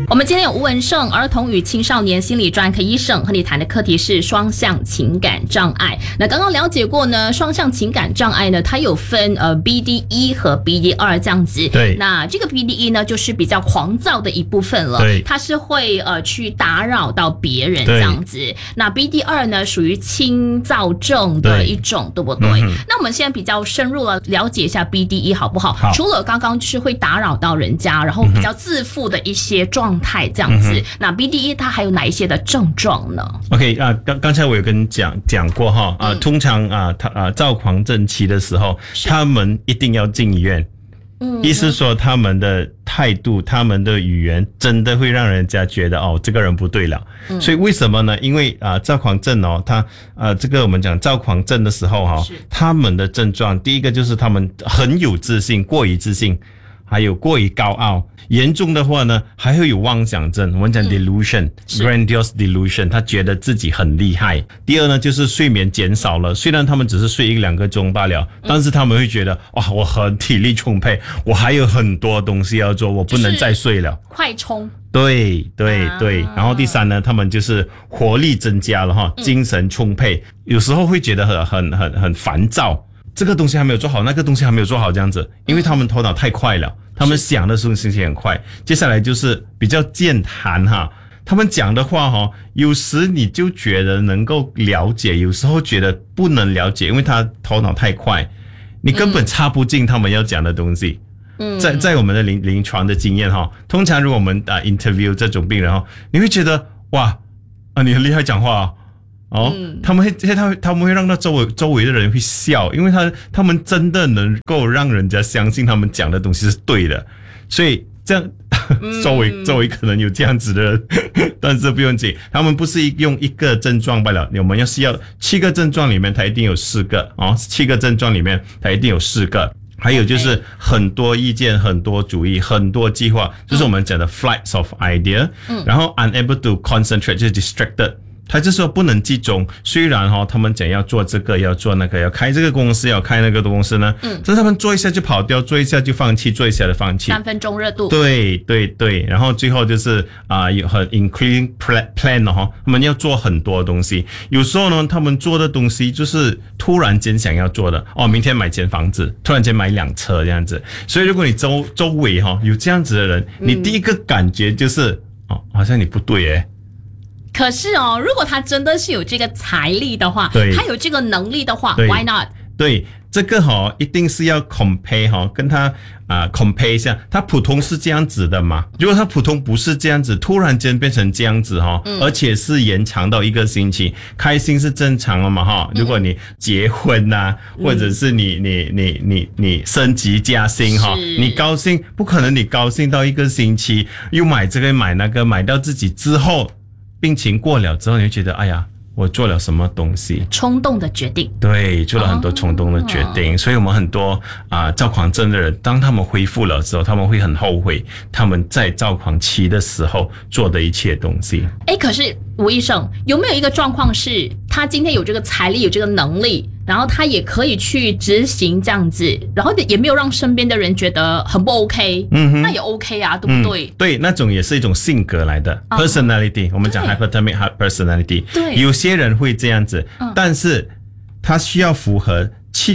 我们今天有吴文胜儿童与青少年心理专科医生和你谈的课题是双向情感障碍。那刚刚了解过呢，双向情感障碍呢，它有分BD1 和BD2 这样子。 对， 那这个 BD1 呢，就是比较狂躁的一部分了。 对， 它是会去打扰到别人这样子。那 BD2 呢，属于轻躁症的一种， 对不对？那我们现在比较深入了了解一下 BD1 好不好？除了刚刚就是会打扰到人家，然后比较自负的一些状态这样子。那 BD1 它还有哪一些的症状呢 ？OK 刚才我有跟讲过哈通常躁狂症期的时候，他们一定要进医院。意思说他们的态度，他们的语言真的会让人家觉得这个人不对了。所以为什么呢？因为躁狂症他这个我们讲躁狂症的时候他们的症状第一个就是他们很有自信，过于自信，还有过于高傲，严重的话呢还会有妄想症，我们讲 delusion、grandiose delusion， 他觉得自己很厉害。第二呢就是睡眠减少了，虽然他们只是睡1-2个钟罢了，但是他们会觉得哇，我很体力充沛，我还有很多东西要做，我不能再睡了， 快充。 对，然后第三呢，他们就是活力增加了精神充沛，有时候会觉得很烦躁，这个东西还没有做好，那个东西还没有做好这样子，因为他们头脑太快了，他们想的事情很快。接下来就是比较健谈他们讲的话有时你就觉得能够了解，有时候觉得不能了解，因为他头脑太快，你根本插不进他们要讲的东西。在我们的临床的经验通常如果我们interview 这种病人你会觉得哇你很厉害讲话他们会让到周围的人会笑，因为他们真的能够让人家相信他们讲的东西是对的，所以这样周围可能有这样子的人但是不用紧，他们不是用一个症状罢了，我们要7个症状里面他一定有4个7个症状里面他一定有4个。还有就是很多意见，很多主意，很多计划，就是我们讲的 flights of idea，然后 unable to concentrate 就是 distracted， 他就说不能集中，虽然他们讲要做这个要做那个，要开这个公司要开那个公司呢，但是他们做一下就跑掉，做一下就放弃，做一下就放弃，3 分钟热度。 对，然后最后就是有很 including plan 他们要做很多东西，有时候呢他们做的东西就是突然间想要做的明天买间房子，突然间买辆车这样子，所以如果你周围有这样子的人，你第一个感觉就是好像你不对耶。 可是如果他真的是有这个财力的话，他有这个能力的话 ，Why not？ 对，这个一定是要 compare 跟他compare 一下，他普通是这样子的嘛？如果他普通不是这样子，突然间变成这样子而且是延长到1个星期，开心是正常了嘛如果你结婚或者是你升级加薪你高兴，不可能你高兴到1个星期又买这个买那个，买到自己之后。病情过了之后，你会觉得哎呀，我做了什么东西？ 冲动的决定。 对，做了很多冲动的决定。所以我们很多躁狂症的人，当他们恢复了之后，他们会很后悔他们在躁狂期的时候做的一切东西。 可是吴医生，有没有一个状况是他今天有这个财力，有这个能力，然后他也可以去执行这样子，然后也没有让身边的人觉得很不 OK，那也 OK 啊，对不对？ 对，那种也是一种性格来的，personality，我们讲 hyperthermic personality， 对，有些人会这样子，但是他需要符合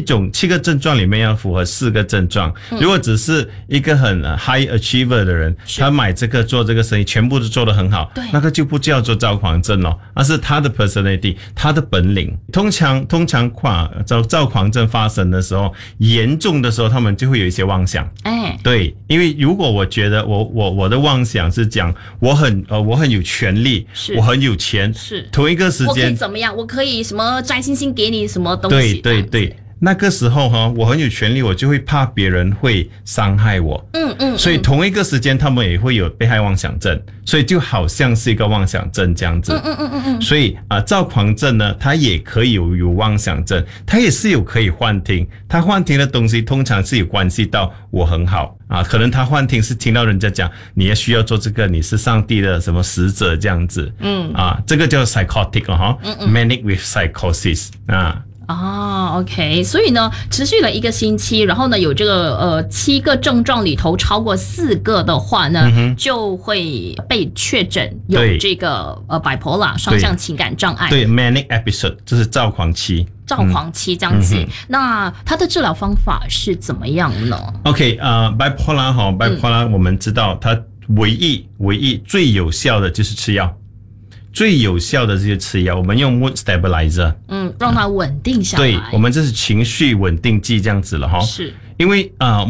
7个症状里面要符合4个症状。如果只是一个很 high achiever 的人，他买这个做这个生意全部都做得很好，那个就不叫做躁狂症而是他的 personality， 他的本领。通常躁狂症发生的时候，严重的时候他们就会有一些妄想。对，因为如果我觉得我的妄想是讲我很有权利，我很有钱，是同一个时间我可以怎么样，我可以什么摘星星给你什么东西。 对，那个时候我很有权利，我就会怕别人会伤害我。所以同一个时间他们也会有被害妄想症，所以就好像是一个妄想症这样子。所以躁狂症呢，它也可以有妄想症，它也是有可以幻听，它幻听的东西通常是有关系到我很好可能他幻听是听到人家讲你也需要做这个，你是上帝的什么使者这样子。这个叫 psychotic manic with psychosis OK， 所以呢，持续了1个星期，然后呢，有这个7个症状里头超过4个的话呢，就会被确诊有这个bipolar 双向情感障碍。 对 ，manic episode 这是躁狂期。 躁狂期这样子，那它的治疗方法是怎么样呢 ？bipolar 我们知道它唯一最有效的就是吃药。最有效的就是吃药，我们用 mood stabilizer， 让它稳定下来。 对，我们这是情绪稳定剂这样子了哈。 是， 因为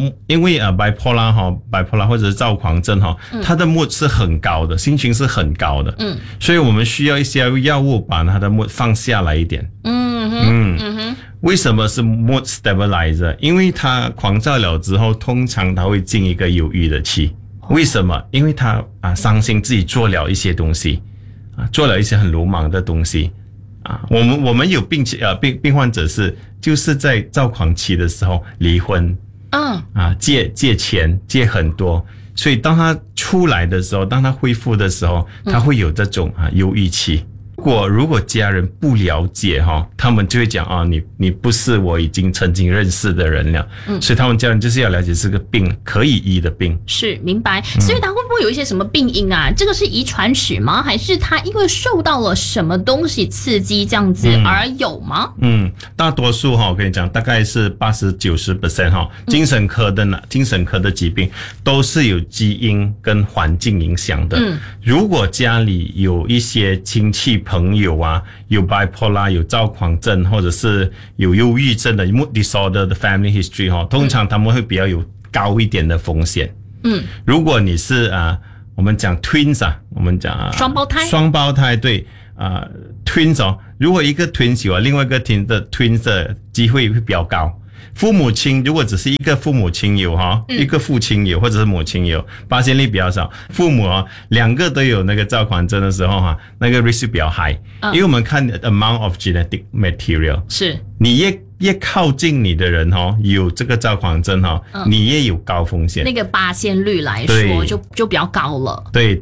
bipolar 或者是躁狂症它的 mood 是很高的，心情是很高的，所以我们需要一些药物把它的 mood 放下来一点。为什么是 mood stabilizer？ 因为它狂躁了之后，通常它会进一个忧郁的期。为什么？因为他伤心自己做了一些东西。做了一些很鲁莽的东西我们有病患者就是在躁狂期的时候离婚借钱借很多，所以当他出来的时候，当他恢复的时候，他会有这种忧郁期。如果家人不了解他们就会讲你不是我已经曾经认识的人了，所以他们家人就是要了解是个病，可以医的病。 是，明白。所以他会不会有一些什么病因啊？这个是遗传史吗？还是他因为受到了什么东西刺激这样子而有吗？ 大多数我跟你讲，大概是80-90% 精神科的疾病都是有基因跟环境影响的。如果家里有一些亲戚朋友有 bipolar 有躁狂症或者是有忧郁症的 mood disorder 的 family history 通常他们会比较有高一点的风险。如果你是我们讲 twins 我们讲双胞胎对twins 如果一个 twins 有另外一个 twins 的机会会比较高。父母亲如果只是一个父母亲有一个父亲有或者是母亲有，发现率比较少。父母2个都有那个躁狂症的时候那个 risk 比较 high，因为我们看 amount of genetic material， 是你越靠近你的人有这个躁狂症你也有高风险， 那个发现率来说就比较高了。 对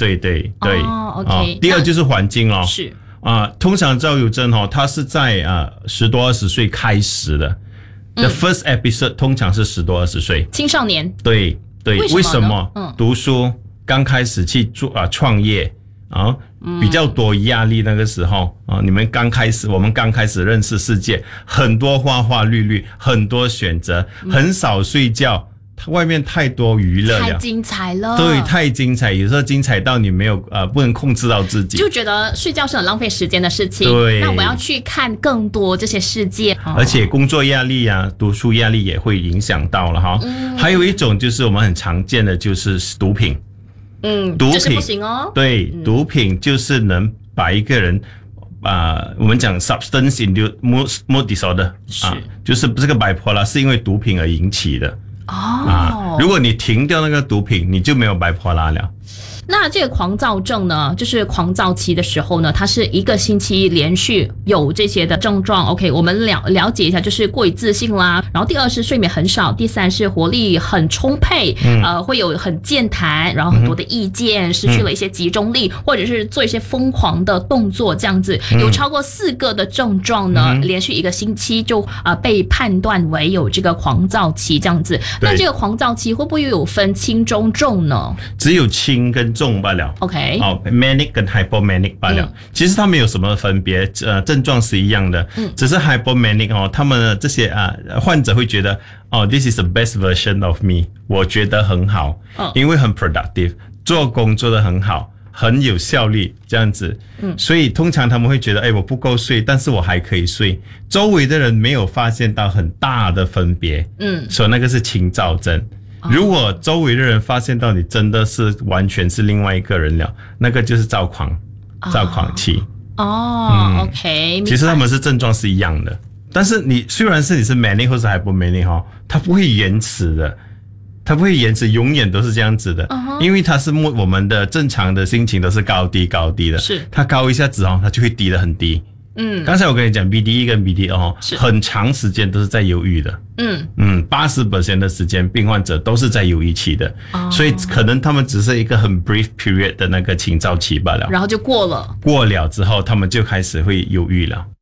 OK， 第二就是环境是通常躁郁症它是在10多20岁开始的。The first episode 通常是10多20岁， 青少年。 对，为什么？读书刚开始去做创业比较多压力那个时候我们刚开始认识世界，很多花花绿绿，很多选择，很少睡觉。外面太多娱乐了， 太精彩了。 对，太精彩，有时候精彩到你没有不能控制到自己， 就觉得睡觉是很浪费时间的事情。 对， 那我要去看更多这些世界。 而且工作压力读书压力也会影响到了还有一种就是我们很常见的就是毒品。毒品这是不行对，毒品就是能把一个人我们讲 substance induced mood disorder 就是这个 bipolar 是因为毒品而引起的。如果你停掉那个毒品，你就没有bipolar了。 那这个狂躁症呢，就是狂躁期的时候呢，它是1个星期连续有这些的症状。OK， 我们了解一下，就是过于自信啦，然后第2是睡眠很少，第3是活力很充沛，会有很健谈，然后很多的意见，失去了一些集中力，或者是做一些疯狂的动作这样子。有超过4个的症状呢，连续1个星期就被判断为有这个狂躁期这样子。那这个狂躁期会不会有分轻中重呢？ 只有轻跟重罢了。 OK， manic 跟 hypomanic 罢了。其实他们有什么分别？症状是一样的，只是 hypomanic 他们这些患者会觉得this is the best version of me， 我觉得很好，因为很 productive， 做工做得很好，很有效率这样子。所以通常他们会觉得我不够睡，但是我还可以睡，周围的人没有发现到很大的分别。所以那个是轻躁症。如果周围的人发现到你真的是完全是另外一个人了，那个就是躁狂期。 OK， 其实他们是症状是一样的，但是虽然是你是 manic 或是 hypomanic 它不会延迟的，它不会延迟，永远都是这样子的。因为它是我们的正常的心情都是高低的，是它高一下子它就会低得很低。刚才我跟你讲 BD1 跟 BD2 很长时间都是在忧郁的。80% 的时间病患者都是在忧郁期的，所以可能他们只是一个很 brief period 的那个轻躁期罢了， 然后就过了之后他们就开始会忧郁了。